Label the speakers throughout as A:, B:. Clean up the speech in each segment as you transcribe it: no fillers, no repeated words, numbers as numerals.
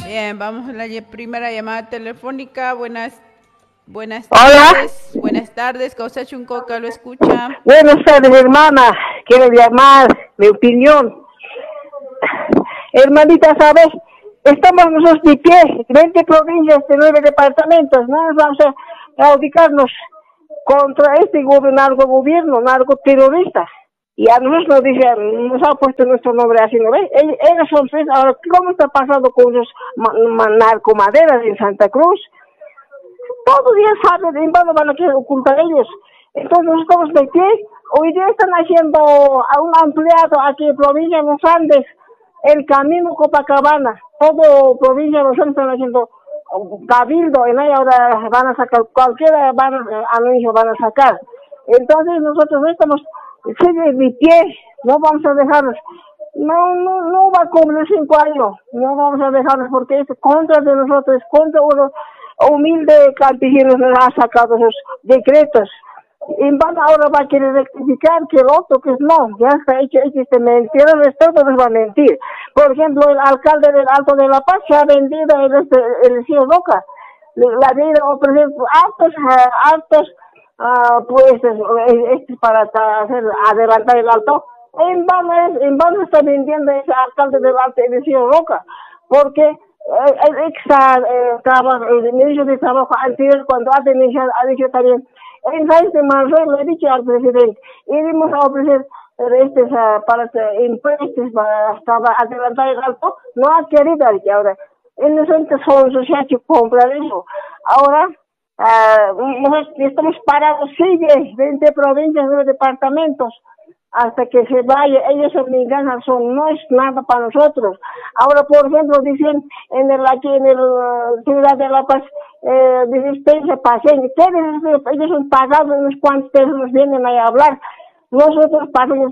A: Bien, vamos a la primera llamada telefónica. Buenas
B: Hola.
A: tardes. Buenas tardes, Causa Chuncoca, lo escucha.
B: Buenas tardes, hermana. Quiero llamar mi opinión. Hermanita, ¿sabes? Estamos nosotros de pie, 20 provincias de 9 departamentos. No nos vamos a ubicarnos contra este gobierno narcoterrorista. Y a nosotros nos ha puesto nuestro nombre así, ¿no ves? Ellos son tres. Ahora, ¿cómo está pasando con los narcomaderas en Santa Cruz? Todos días saben de invado van a querer ocultar ellos. Entonces nosotros estamos de pie. Hoy día están haciendo a un ampliado aquí en provincia de los Andes, el camino Copacabana. Todo provincia de los Andes están haciendo cabildo. En ahí ahora van a sacar, cualquiera anuncio van a sacar. Entonces nosotros estamos de pie, no vamos a dejarnos. No va a cumplir 5 años. No vamos a dejarnos porque es contra de nosotros, contra uno. Humilde campesino nos ha sacado esos decretos. En vano ahora va a querer rectificar que el otro, que no, ya está hecho este mentira, el Estado nos va a mentir. Por ejemplo, el alcalde del Alto de La Paz se ha vendido el Río Roca. La vida ofrece altos puestos para adelantar el alto. En vano está vendiendo ese alcalde del Alto de Río Roca, porque el ministro de Trabajo anterior, cuando ha dicho también, en raíz de marzo le he dicho al presidente, iremos a ofrecer para impuestos para adelantar el alto, no ha querido que ahora. En nosotros se ha hecho comprar eso. Ahora, nosotros estamos parados, sigue 20 provincias, 9 departamentos, hasta que se vaya. Ellos no es nada para nosotros. Ahora, por ejemplo, dicen aquí en el Ciudad de La Paz, dicen paseño. Ellos son pagados, unos cuantos pesos nos vienen a hablar. Nosotros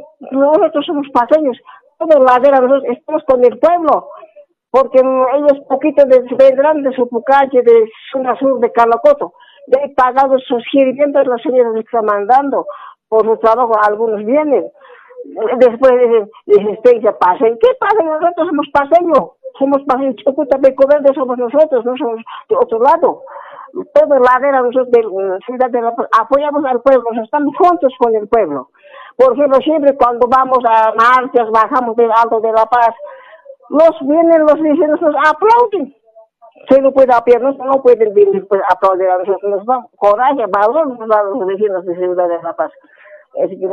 B: somos paseños. Toda ladera, nosotros estamos con el pueblo, porque ellos poquito vendrán de Sopucache, de Zona Sur, de Calacoto. De pagados sus sirvientes, las señoras están mandando. Por su trabajo algunos vienen, después de pasen. ¿Qué pasa? Nosotros somos paseños, Chocuta, Beco Verde somos nosotros, no somos de otro lado. Toda ladera nosotros de Ciudad de La Paz apoyamos al pueblo, estamos juntos con el pueblo. Por ejemplo, siempre cuando vamos a marchas, bajamos del Alto de La Paz, vienen los vecinos, nos aplauden. Se lo puede apoyar, no pueden venir pues, aplaudir a nosotros, nos da coraje, valor, nos dan los vecinos de Ciudad de La Paz. Es que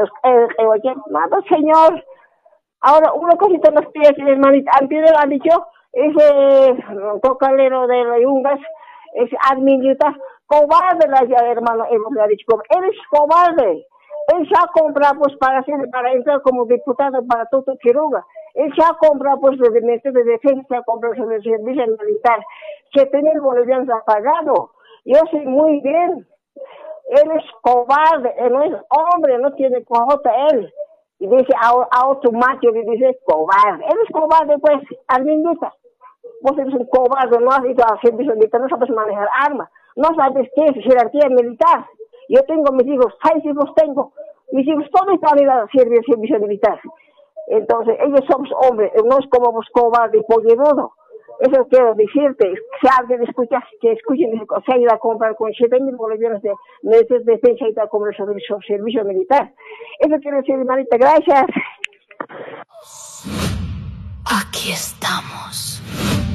B: nada, señor. Ahora, una cosita nos pide, hermanita. Antes ha dicho, ese tocalero de las Yungas, ese administrador, cobarde, hermano, hemos dicho, eres cobarde. Él se ha comprado, pues, para entrar como diputado para Toto Quiroga. Él se ha comprado, pues, el Ministerio de Defensa, se ha comprado el servicio militar. 7,000 bolivianos ha pagado. Yo sé muy bien. Él es cobarde, él no es hombre, no tiene cojota él. Y dice a otro macho que dice cobarde. Él es cobarde, pues, Arminduta. Vos eres un cobarde, no has ido al servicio militar, no sabes manejar armas, no sabes qué es jerarquía militar. Yo tengo mis hijos, 6 hijos tengo. Mis hijos todos están en el servicio militar. Entonces, ellos somos hombres, no es como vos cobarde y pollerudo. Eso quiero decirte, si alguien escucha, que escuchen, se ha ido a comprar con 7,000 bolivianos de defensa y tal como el servicio militar. Eso quiero decir, hermanita, gracias.
C: Aquí estamos.